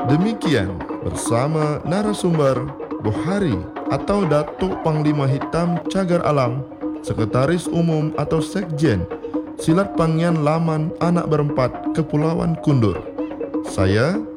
Demikian bersama narasumber Bohari atau Datuk Panglima Hitam Cagar Alam, Sekretaris Umum atau Sekjen Silat Panggian Laman Anak Berempat Kepulauan Kundur. Saya